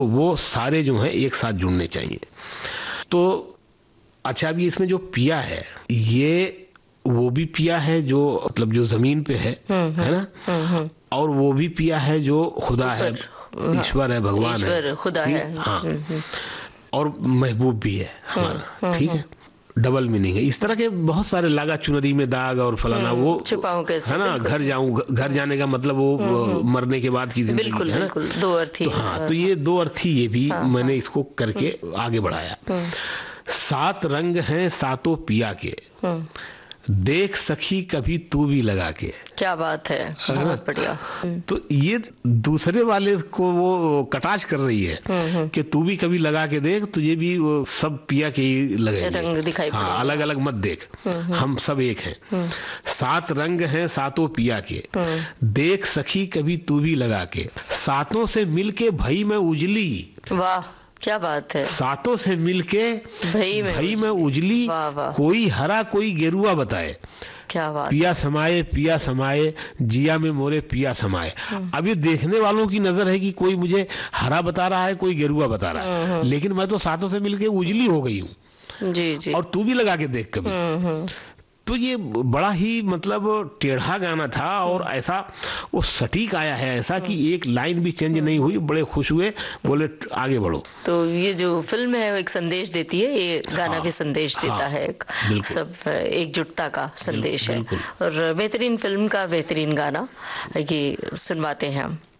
वो सारे जो हैं एक साथ जुड़ने चाहिए। तो अच्छा, अभी इसमें जो पिया है, ये वो भी पिया है जो मतलब जो जमीन पे है ना, और वो भी पिया है जो खुदा है, ईश्वर है, भगवान है, खुदा है। हाँ, और महबूब भी है हमारा, ठीक है, डबल मीनिंग है। इस तरह के बहुत सारे, लागा चुनरी में दाग और फलाना, वो छुपाऊं कैसे, है ना, घर जाऊं, घर जाने का मतलब वो मरने के बाद की जिंदगी, बिल्कुल है ना, बिल्कुल, दो अर्थी। तो हाँ, तो ये दो अर्थी, ये भी मैंने इसको करके आगे बढ़ाया। 7 रंग हैं सातों पिया के, देख सखी कभी तू भी लगा के। क्या बात है, बहुत बढ़िया। तो ये दूसरे वाले को वो कटाक्ष कर रही है कि तू भी कभी लगा के देख, तुझे भी वो सब पिया के ही लगेंगे, रंग दिखाई पड़ेंगे, हाँ, अलग अलग मत देख, हम सब एक हैं। 7 रंग हैं सातों पिया के, देख सखी कभी तू भी लगा के, सातों से मिल के भई में उजली। वाह, क्या बात है। सातों से मिलके भई में उजली, कोई हरा कोई गेरुआ बताए, क्या बात। पिया समाए जिया में मोरे पिया समाए। अब ये देखने वालों की नजर है कि कोई मुझे हरा बता रहा है, कोई गेरुआ बता रहा है, लेकिन मैं तो सातों से मिलके उजली हो गई हूँ। जी जी। और तू भी लगा के देख कभी। तो ये बड़ा ही मतलब टेढ़ा गाना था, और ऐसा वो सटीक आया है, ऐसा कि एक लाइन भी चेंज नहीं हुई। बड़े खुश हुए, बोले आगे बढ़ो। तो ये जो फिल्म है वो एक संदेश देती है, ये गाना भी संदेश देता है, सब एकजुटता का संदेश है, और बेहतरीन फिल्म का बेहतरीन गाना ये सुनवाते हैं हम।